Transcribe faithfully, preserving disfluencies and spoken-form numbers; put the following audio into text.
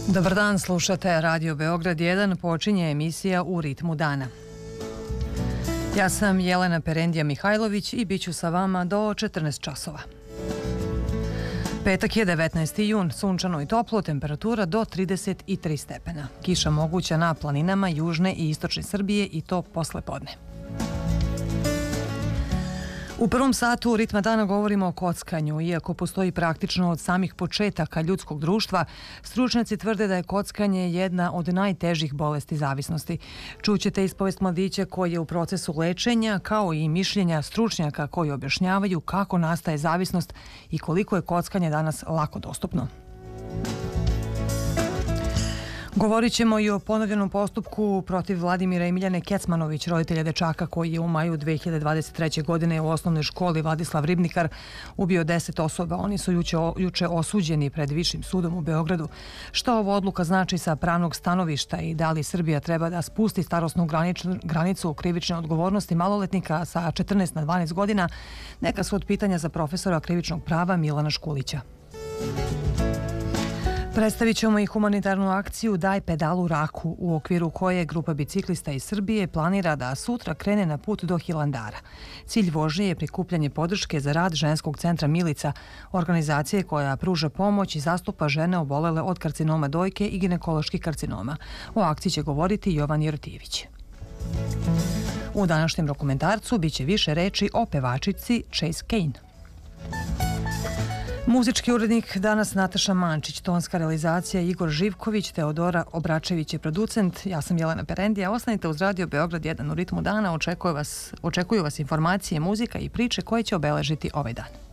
Dobar dan, slušate Radio Beograd jedan, počinje emisija U ritmu dana. Ja sam Jelena Perendija Mihajlović i bit ću sa vama do četrnaest časova. Petak je devetnaesti jun, sunčano i toplo, temperatura do trideset tri stepena. Kiša moguća na planinama južne i istočne Srbije i to posle podne. U prvom satu ritma dana govorimo o kockanju. Iako postoji praktično od samih početaka ljudskog društva, stručnjaci tvrde da je kockanje jedna od najtežih bolesti zavisnosti. Čućete ispovest mladića koji je u procesu lečenja, kao i mišljenja stručnjaka koji objašnjavaju kako nastaje zavisnost i koliko je kockanje danas lako dostupno. Govorit ćemo i o ponovljenom postupku protiv Vladimira i Miljane Kecmanović, roditelja dečaka koji je u maju dve hiljade dvadeset treće. godine u osnovnoj školi Vladislav Ribnikar ubio deset osoba. Oni su juče, juče osuđeni pred Višim sudom u Beogradu. Šta ova odluka znači sa pravnog stanovišta i da li Srbija treba da spusti starosnu graničnu, granicu krivične odgovornosti maloletnika sa četrnaest na dvanaest godina, neka su od pitanja za profesora krivičnog prava Milana Škulića. Predstavit ćemo i humanitarnu akciju Daj pedalu Raku, u okviru koje grupa biciklista iz Srbije planira da sutra krene na put do Hilandara. Cilj vožnje je prikupljanje podrške za rad ženskog centra Milica, organizacije koja pruža pomoć i zastupa žene obolele od karcinoma dojke i ginekoloških karcinoma. O akciji će govoriti Jovan Jerotijević. U današnjem dokumentarcu biće više reči o pevačici Chase Kane. Muzički urednik danas Nataša Mančić, tonska realizacija Igor Živković, Teodora Obračević je producent. Ja sam Jelena Perendija. Ostanite uz Radio Beograd jedan u ritmu dana. Očekuju vas, očekuju vas informacije, muzika i priče koje će obeležiti ovaj dan.